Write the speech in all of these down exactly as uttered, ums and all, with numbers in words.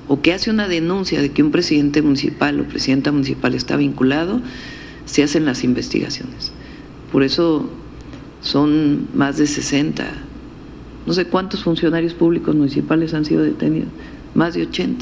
o que hace una denuncia de que un presidente municipal o presidenta municipal está vinculado, se hacen las investigaciones. Por eso son más de sesenta, no sé cuántos funcionarios públicos municipales han sido detenidos, más de ochenta.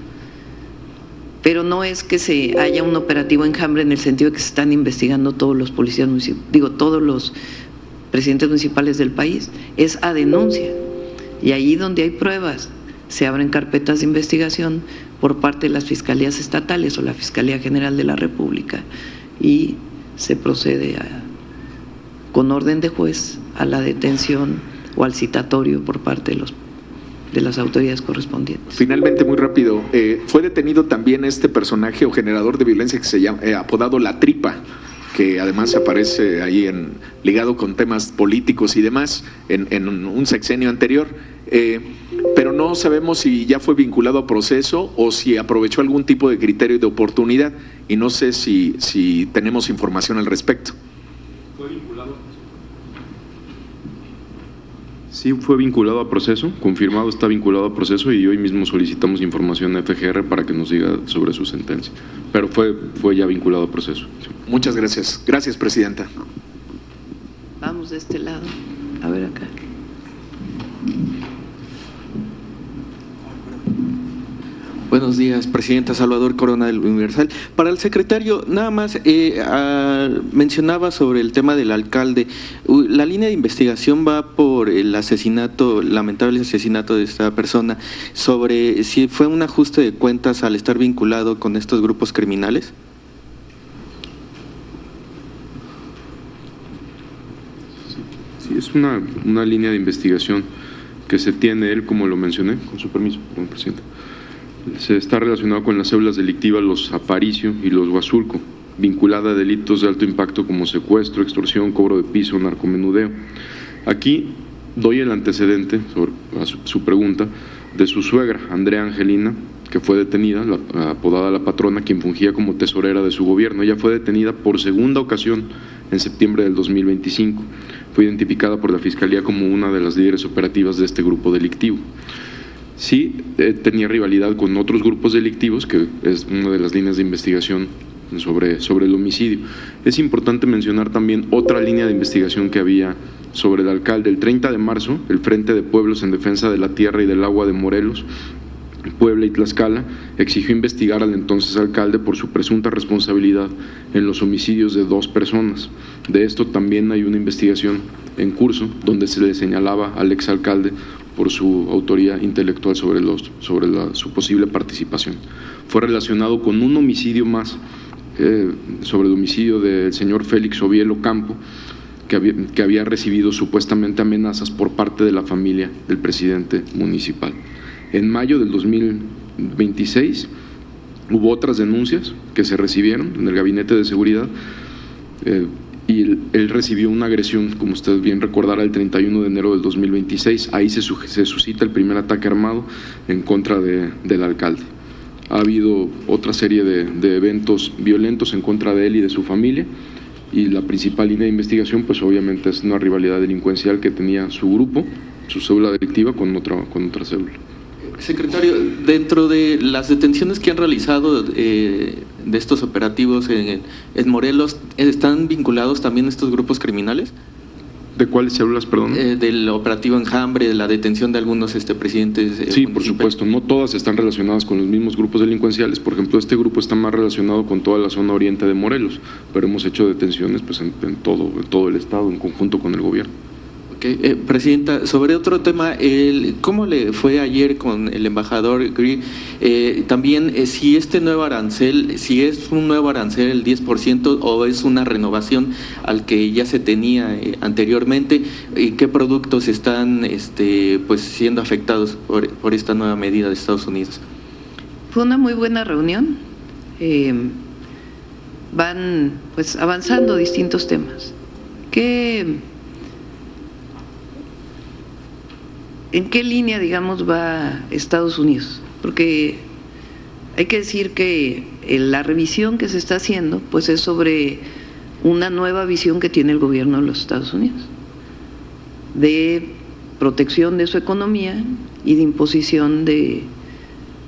Pero no es que se haya un operativo enjambre en el sentido de que se están investigando todos los policías municipales, digo, todos los presidentes municipales del país, es a denuncia. Y ahí donde hay pruebas, se abren carpetas de investigación por parte de las fiscalías estatales o la Fiscalía General de la República y se procede a, con orden de juez a la detención o al citatorio por parte de los de las autoridades correspondientes. Finalmente, muy rápido, eh, fue detenido también este personaje o generador de violencia que se llama, eh, apodado La Tripa, que además aparece ahí en, ligado con temas políticos y demás en, en un sexenio anterior, eh, pero no sabemos si ya fue vinculado a proceso o si aprovechó algún tipo de criterio de oportunidad, y no sé si, si tenemos información al respecto. ¿Fue vinculado a proceso? Sí, fue vinculado a proceso, confirmado está vinculado a proceso, y hoy mismo solicitamos información a F G R para que nos diga sobre su sentencia, pero fue, fue ya vinculado a proceso. Sí. Muchas gracias. Gracias, Presidenta. Vamos de este lado, a ver acá. Buenos días, Presidenta. Salvador Corona del Universal. Para el secretario, nada más eh, ah, mencionaba sobre el tema del alcalde. La línea de investigación va por el asesinato, lamentable asesinato de esta persona, sobre si fue un ajuste de cuentas al estar vinculado con estos grupos criminales. Sí, es una, una línea de investigación que se tiene él, como lo mencioné, con su permiso, señor presidente. Se está relacionado con las células delictivas, los Aparicio y los Huazulco, vinculada a delitos de alto impacto como secuestro, extorsión, cobro de piso, narcomenudeo. Aquí doy el antecedente sobre a su, su pregunta de su suegra, Andrea Angelina, que fue detenida, la, apodada La Patrona, quien fungía como tesorera de su gobierno. Ella fue detenida por segunda ocasión en septiembre del dos mil veinticinco. Fue identificada por la Fiscalía como una de las líderes operativas de este grupo delictivo. Sí, eh, tenía rivalidad con otros grupos delictivos, que es una de las líneas de investigación sobre, sobre el homicidio. Es importante mencionar también otra línea de investigación que había sobre el alcalde. El treinta de marzo, el Frente de Pueblos en Defensa de la Tierra y del Agua de Morelos, Puebla y Tlaxcala exigió investigar al entonces alcalde por su presunta responsabilidad en los homicidios de dos personas. De esto también hay una investigación en curso donde se le señalaba al exalcalde por su autoría intelectual sobre, los, sobre la, su posible participación. Fue relacionado con un homicidio más, eh, sobre el homicidio del señor Félix Ovielo Campo, que había, que había recibido supuestamente amenazas por parte de la familia del presidente municipal. En mayo del dos mil veintiséis hubo otras denuncias que se recibieron en el Gabinete de Seguridad, eh, y él, él recibió una agresión, como usted bien recordará, el treinta y uno de enero del dos mil veintiséis. Ahí se, se suscita el primer ataque armado en contra de, del alcalde. Ha habido otra serie de, de eventos violentos en contra de él y de su familia, y la principal línea de investigación pues obviamente es una rivalidad delincuencial que tenía su grupo, su célula delictiva con otra, con otra célula. Secretario, dentro de las detenciones que han realizado eh, de estos operativos en, en Morelos, ¿están vinculados también estos grupos criminales? ¿De cuáles células, perdón? Eh, del operativo Enjambre, de la detención de algunos este, presidentes. Eh, sí, por supuesto, no todas están relacionadas con los mismos grupos delincuenciales. Por ejemplo, este grupo está más relacionado con toda la zona oriente de Morelos, pero hemos hecho detenciones pues en, en, todo, en todo el estado, en conjunto con el gobierno. Okay. Eh, Presidenta, sobre otro tema, el, ¿cómo le fue ayer con el embajador Gri? Eh, también, eh, si este nuevo arancel, si es un nuevo arancel el diez por ciento o es una renovación al que ya se tenía eh, anteriormente, ¿y qué productos están este, pues, siendo afectados por, por esta nueva medida de Estados Unidos? Fue una muy buena reunión. Eh, van pues avanzando distintos temas. ¿Qué... ¿En qué línea, digamos, va Estados Unidos? Porque hay que decir que la revisión que se está haciendo pues es sobre una nueva visión que tiene el gobierno de los Estados Unidos de protección de su economía y de imposición de